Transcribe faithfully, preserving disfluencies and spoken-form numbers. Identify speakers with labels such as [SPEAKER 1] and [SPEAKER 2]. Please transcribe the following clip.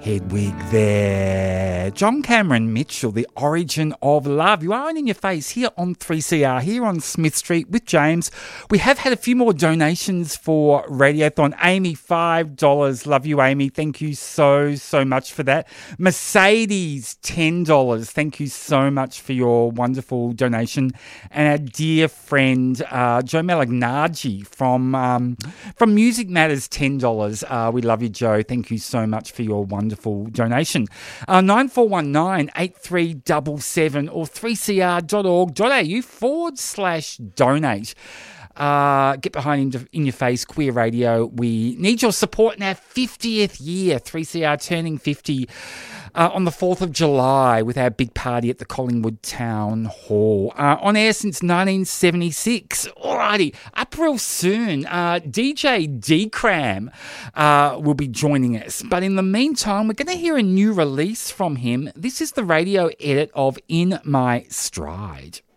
[SPEAKER 1] Hedwig there. John Cameron Mitchell, The Origin of Love. You are on In Your Face here on three C R, here on Smith Street with James. We have had a few more donations for Radiothon. Amy, five dollars. Love you, Amy. Thank you so, so much for that. Mercedes, ten dollars. Thank you so much for your wonderful donation. And our dear friend, uh, Joe Malagnaggi from, um, from Music Matters, ten dollars. Uh, we love you, Joe. Thank you so much for your wonderful donation. Uh, nine four one nine, eight three seven seven or three c r dot org dot a u forward slash donate. Uh, get behind in, in Your Face Queer Radio. We need your support in our fiftieth year. three C R turning fifty uh, on the fourth of July with our big party at the Collingwood Town Hall. Uh, on air since nineteen seventy-six. Alrighty, up real soon. Uh, D J D-Cram uh, will be joining us. But in the meantime, we're going to hear a new release from him. This is the radio edit of In My Stride.